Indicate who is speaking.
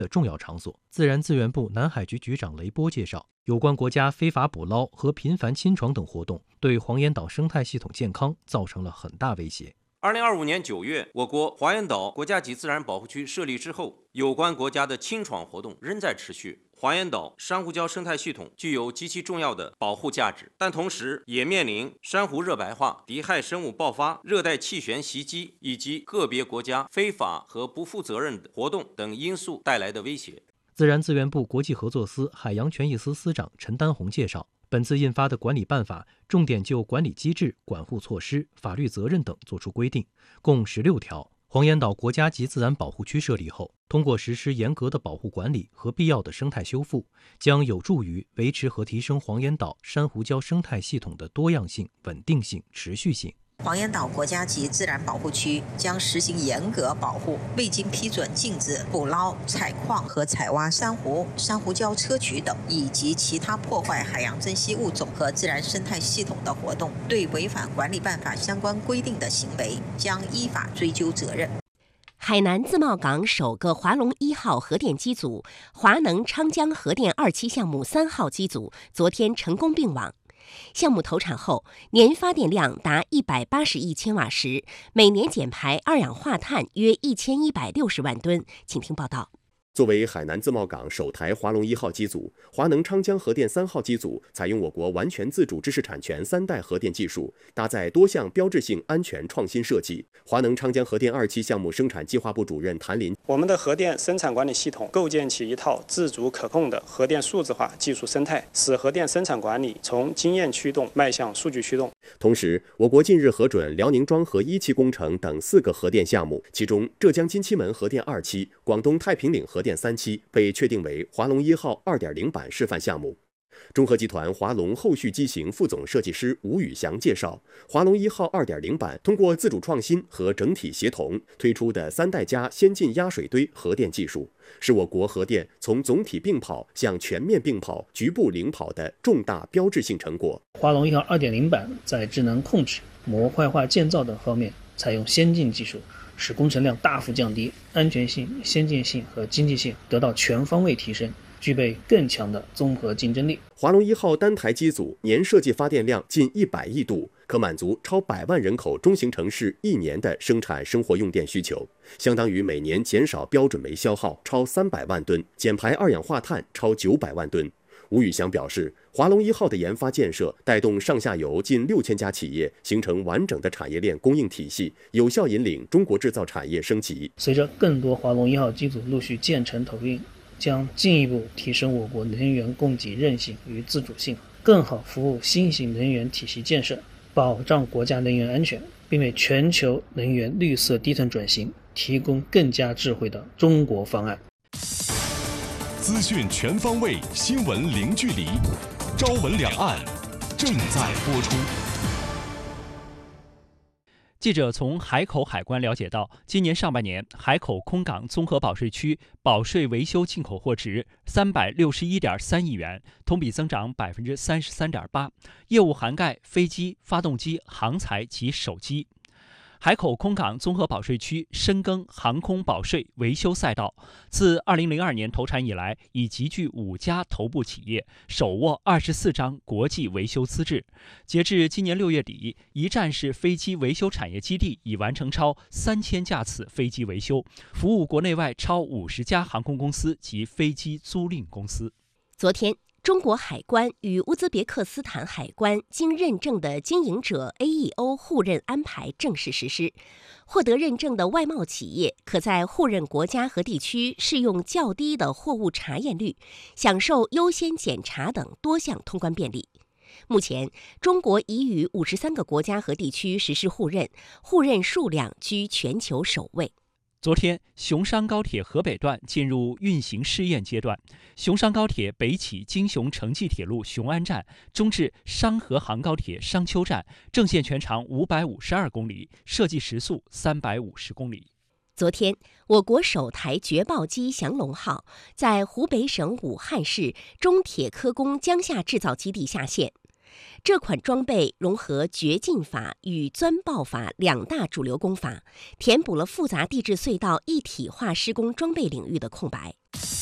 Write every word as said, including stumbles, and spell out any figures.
Speaker 1: 的重要场所。自然资源部南海局局长雷波介绍，有关国家非法捕捞和频繁侵闯等活动，对黄岩岛生态系统健康造成了很大威胁。
Speaker 2: 二零二五年九月，我国黄岩岛国家级自然保护区设立之后，有关国家的侵闯活动仍在持续。黄岩岛珊瑚礁生态系统具有极其重要的保护价值，但同时也面临珊瑚热白化、敌害生物爆发、热带气旋袭击以及个别国家非法和不负责任的活动等因素带来的威胁。
Speaker 1: 自然资源部国际合作司海洋权益司司长陈丹红介绍，本次印发的管理办法重点就管理机制、管护措施、法律责任等作出规定，共十六条。黄岩岛国家级自然保护区设立后，通过实施严格的保护管理和必要的生态修复，将有助于维持和提升黄岩岛珊瑚礁生态系统的多样性、稳定性、持续性。
Speaker 3: 黄岩岛国家级自然保护区将实行严格保护，未经批准禁止捕捞、采矿和采挖珊瑚、珊瑚礁砗磲等，以及其他破坏海洋珍稀物种和自然生态系统的活动。对违反管理办法相关规定的行为，将依法追究责任。
Speaker 4: 海南自贸港首个华龙一号核电机组华能昌江核电二期项目三号机组昨天成功并网。项目投产后，年发电量达一百八十亿千瓦时，每年减排二氧化碳约一千一百六十万吨。请听报道。
Speaker 5: 作为海南自贸港首台华龙一号机组，华能昌江核电三号机组采用我国完全自主知识产权三代核电技术，搭载多项标志性安全创新设计。华能昌江核电二期项目生产计划部主任谭林：
Speaker 6: 我们的核电生产管理系统构建起一套自主可控的核电数字化技术生态，使核电生产管理从经验驱动迈向数据驱动。
Speaker 5: 同时，我国近日核准辽宁庄河一期工程等四个核电项目，其中浙江金旗门核电二期、广东太平岭核电三期被确定为华龙一号 二点零 版示范项目。中核集团华龙后续机型副总设计师吴宇翔介绍，华龙一号 二点零 版通过自主创新和整体协同推出的三代加先进压水堆核电技术，是我国核电从总体并跑向全面并跑、局部领跑的重大标志性成果。
Speaker 7: 华龙一号 二点零 版在智能控制、模块化建造等方面采用先进技术，使工程量大幅降低，安全性、先进性和经济性得到全方位提升，具备更强的综合竞争力。
Speaker 5: 华龙一号单台机组年设计发电量近一百亿度，可满足超百万人口中型城市一年的生产生活用电需求，相当于每年减少标准煤消耗超三百万吨，减排二氧化碳超九百万吨。吴宇翔表示，华龙一号的研发建设带动上下游近六千家企业形成完整的产业链供应体系，有效引领中国制造产业升级。
Speaker 7: 随着更多华龙一号机组陆续建成投运，将进一步提升我国能源供给韧性与自主性，更好服务新型能源体系建设，保障国家能源安全，并为全球能源绿色低碳转型提供更加智慧的中国方案。
Speaker 8: 资讯全方位，新闻零距离。朝闻两岸正在播出。
Speaker 9: 记者从海口海关了解到，今年上半年海口空港综合保税区保税维修进口货值三百六十一点三亿元，同比增长百分之三十三点八，业务涵盖飞机、发动机、航材及手机。海口空港综合保税区深耕航空保税维修赛道，自二零零二年投产以来，已集聚五家头部企业，手握二十四张国际维修资质。截至今年六月底，一站式飞机维修产业基地已完成超三千架次飞机维修，服务国内外超五十家航空公司及飞机租赁公司。
Speaker 4: 昨天，中国海关与乌兹别克斯坦海关经认证的经营者 A E O 互认安排正式实施。获得认证的外贸企业可在互认国家和地区适用较低的货物查验率，享受优先检查等多项通关便利。目前，中国已与五十三个国家和地区实施互认，互认数量居全球首位。
Speaker 9: 昨天，雄商高铁河北段进入运行试验阶段。雄商高铁北起京雄城际铁路雄安站，中至商河杭高铁商丘站，正线全长五百五十二公里，设计时速三百五十公里。
Speaker 4: 昨天，我国首台掘爆机降龙号在湖北省武汉市中铁科工江夏制造基地下线。这款装备融合掘进法与钻爆法两大主流工法，填补了复杂地质隧道一体化施工装备领域的空白。